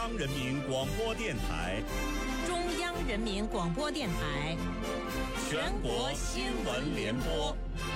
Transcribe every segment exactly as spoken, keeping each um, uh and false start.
中央人民广播电台， 中央人民广播电台， 全国新闻联播。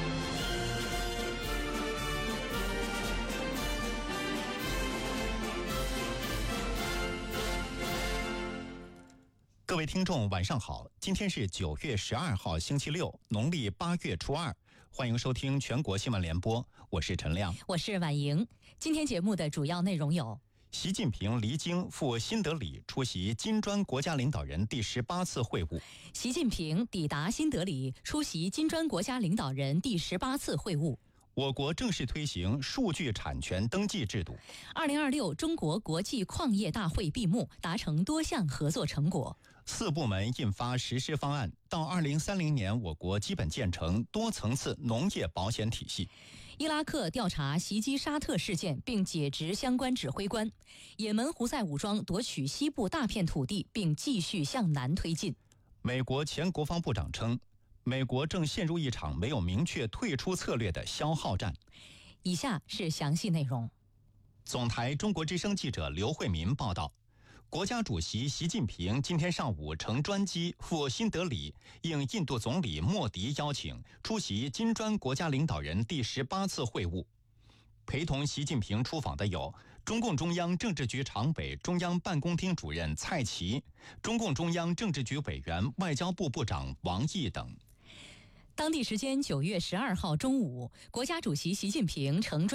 各位听众晚上好，今天是九月十二号星期六，农历八月初二，欢迎收听全国新闻联播，我是陈亮， 我是婉莹。今天节目的主要内容有： 习近平离京赴新德里出席金砖国家领导人第十八次会晤。 习近平抵达新德里出席金砖国家领导人第十八次会晤。 我国正式推行数据产权登记制度。 二零二六中国国际矿业大会闭幕，达成多项合作成果。 四部门印发实施方案，到二零三零年，我国基本建成多层次农业保险体系。 伊拉克调查袭击沙特事件，并解职相关指挥官。也门胡塞武装夺取西部大片土地，并继续向南推进。 美国前国防部长称，美国正陷入一场没有明确退出策略的消耗战。 以下是详细内容。 总台中国之声记者刘慧民报道，国家主席习近平今天上午乘专机赴新德里，应印度总理莫迪邀请，出席金砖国家领导人第十八次会晤。陪同习近平出访的有中共中央政治局常委、中央办公厅主任蔡奇、中共中央政治局委员、外交部部长王毅等。 当地时间九月十二号中午，国家主席习近平乘